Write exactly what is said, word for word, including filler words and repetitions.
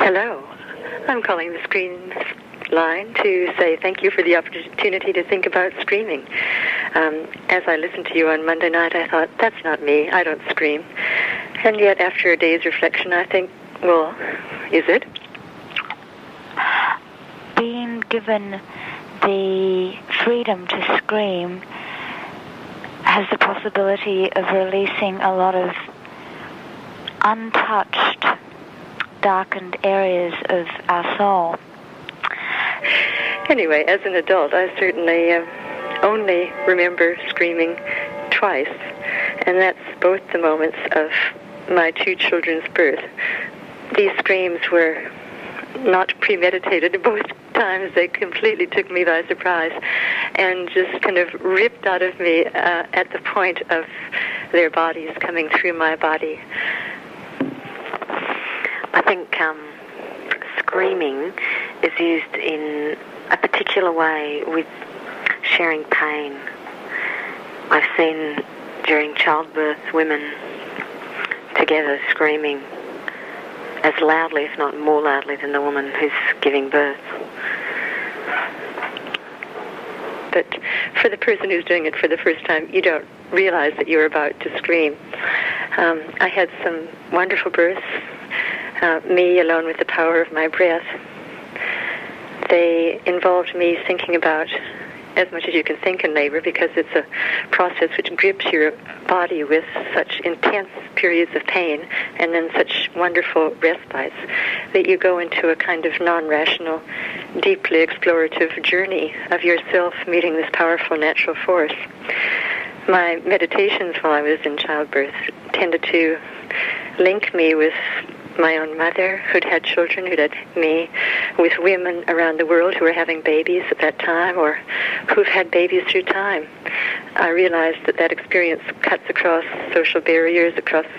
Hello. I'm calling the screen line to say thank you for the opportunity to think about screaming. Um, as I listened to you on Monday night, I thought, that's not me. I don't scream. And yet, after a day's reflection, I think, well, is it? Being given the freedom to scream has the possibility of releasing a lot of untouched, darkened areas of our soul. Anyway, as an adult, I certainly uh, only remember screaming twice, and that's both the moments of my two children's birth. These screams were not premeditated. Both times they completely took me by surprise and just kind of ripped out of me uh, at the point of their bodies coming through my body. I think um, screaming is used in a particular way with sharing pain. I've seen during childbirth women together screaming as loudly, if not more loudly, than the woman who's giving birth. But for the person who's doing it for the first time, you don't realize that you're about to scream. Um, I had some wonderful births, uh, me alone with the power of my breath. They involved me thinking about as much as you can think in labor, because it's a process which grips your body with such intense periods of pain and then such wonderful respites that you go into a kind of non-rational, deeply explorative journey of yourself meeting this powerful natural force. My meditations while I was in childbirth tended to link me with my own mother, who'd had children, who'd had me, with women around the world who were having babies at that time or who've had babies through time. I realized that that experience cuts across social barriers, across